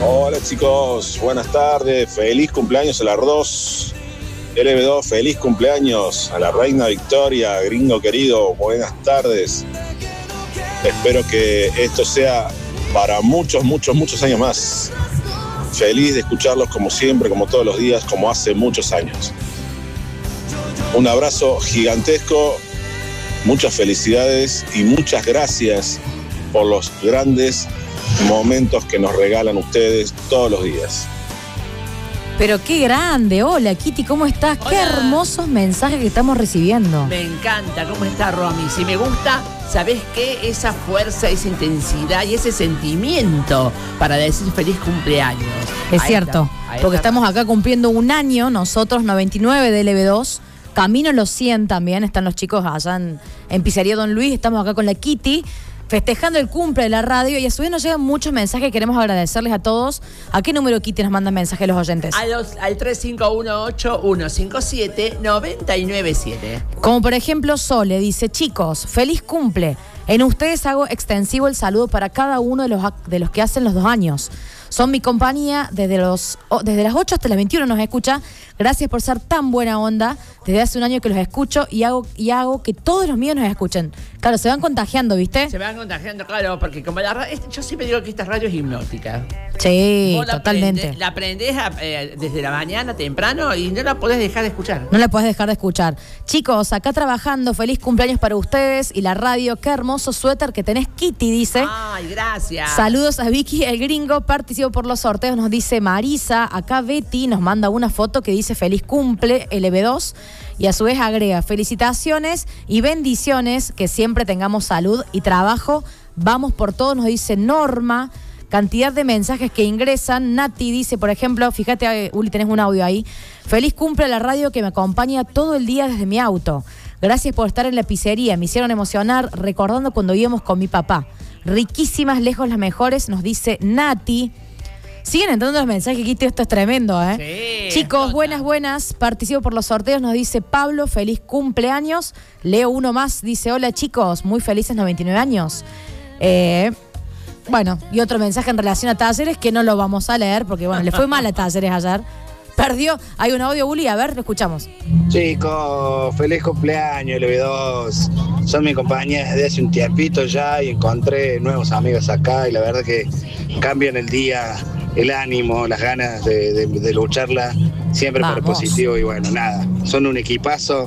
Hola chicos, buenas tardes, feliz cumpleaños a las 2, LB2, feliz cumpleaños a la reina Victoria, gringo querido, buenas tardes. Espero que esto sea para muchos años más. Feliz de escucharlos como siempre, como todos los días, como hace muchos años. Un abrazo gigantesco, muchas felicidades y muchas gracias por los grandes momentos que nos regalan ustedes todos los días. Pero qué grande, hola Kitty, ¿cómo estás? Hola. Qué hermosos mensajes que estamos recibiendo. Me encanta, ¿cómo está Romy? Si me gusta, ¿sabés qué? Esa fuerza, esa intensidad y ese sentimiento para decir feliz cumpleaños. Es cierto, porque estamos acá cumpliendo un año, nosotros 99 de LB2, camino los 100 también, están los chicos allá en Pizzería Don Luis, estamos acá con la Kitty, festejando el cumple de la radio y a su vez nos llegan muchos mensajes, queremos agradecerles a todos. ¿A qué número, Kitty, nos mandan mensajes los oyentes? Al 3518-157-997. Como por ejemplo Sole dice, chicos, feliz cumple. En ustedes hago extensivo el saludo para cada uno de los que hacen los 2 años. Son mi compañía desde las 8 hasta las 21 nos escucha. Gracias por ser tan buena onda. Desde hace un año que los escucho y hago que todos los míos nos escuchen. Claro, se van contagiando, ¿viste? Se van contagiando, claro, porque como yo siempre digo que esta radio es hipnótica. Sí, Vos totalmente. La aprendés desde la mañana temprano y no la podés dejar de escuchar. No la podés dejar de escuchar. Chicos, acá trabajando, feliz cumpleaños para ustedes y la radio. Qué hermoso suéter que tenés, Kitty, dice. Ay, gracias. Saludos a Vicky, el gringo, participo por los sorteos, nos dice Marisa. Acá Betty nos manda una foto que dice feliz cumple, LB2. Y a su vez agrega felicitaciones y bendiciones, que siempre tengamos salud y trabajo. Vamos por todo, nos dice Norma. Cantidad de mensajes que ingresan. Nati dice, por ejemplo, fíjate, Uli, tenés un audio ahí. Feliz cumple a la radio que me acompaña todo el día desde mi auto. Gracias por estar en la pizzería. Me hicieron emocionar recordando cuando íbamos con mi papá. Riquísimas, lejos las mejores, nos dice Nati. Siguen entrando los mensajes, Kitty, esto es tremendo, ¿eh? Sí, chicos, buenas. Participo por los sorteos, nos dice Pablo, feliz cumpleaños. Leo uno más, dice, hola chicos, muy felices 99 años. Bueno, y otro mensaje en relación a Talleres que no lo vamos a leer porque, bueno, le fue mal a Talleres ayer. Perdió. Hay un audio, Uli, a ver, lo escuchamos. Chicos, feliz cumpleaños, LB2. Son mi compañía desde hace un tiempito ya y encontré nuevos amigos acá y la verdad que cambian el día, el ánimo, las ganas de lucharla, siempre para positivo y bueno, nada, son un equipazo.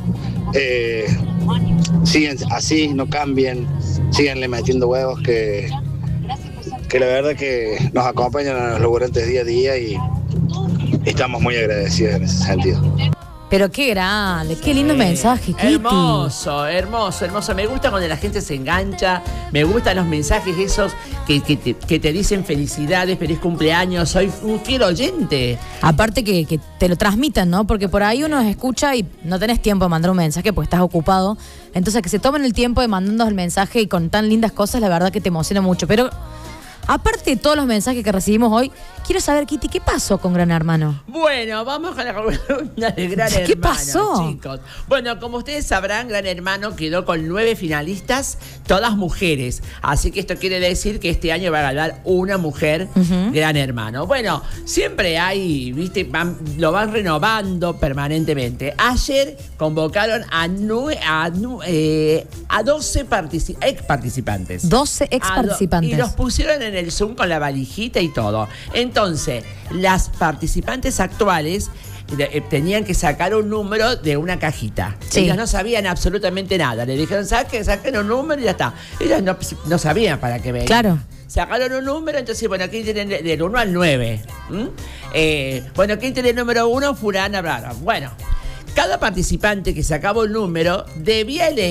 Siguen así, no cambien, síganle metiendo huevos que la verdad que nos acompañan a los laburantes día a día y estamos muy agradecidos en ese sentido. Pero qué grande, qué lindo mensaje, Kitty. Hermoso. Me gusta cuando la gente se engancha, me gustan los mensajes esos que te dicen felicidades, feliz cumpleaños, soy un fiel oyente. Aparte que te lo transmitan, ¿no? Porque por ahí uno escucha y no tenés tiempo de mandar un mensaje porque estás ocupado. Entonces que se tomen el tiempo de mandarnos el mensaje y con tan lindas cosas, la verdad que te emociona mucho. Pero aparte de todos los mensajes que recibimos hoy, quiero saber, Kitty, ¿qué pasó con Gran Hermano? Bueno, vamos con la columna de Gran Hermano. ¿Qué pasó? Chicos. Bueno, como ustedes sabrán, Gran Hermano quedó con 9 finalistas, todas mujeres. Así que esto quiere decir que este año va a ganar una mujer Gran Hermano. Bueno, siempre hay, viste, lo van renovando permanentemente. Ayer convocaron a 12 ex participantes. 12 ex participantes. Y los pusieron en el Zoom con la valijita y todo. Entonces, las participantes actuales tenían que sacar un número de una cajita. Sí. Ellas no sabían absolutamente nada. Le dijeron, saquen un número y ya está. Ellas no sabían para qué venir. Claro. Sacaron un número, entonces, bueno, aquí tienen del 1 al 9. Bueno, ¿quién tiene el número 1? Fulana, bla, bla. Bueno, cada participante que sacaba un número debía elegir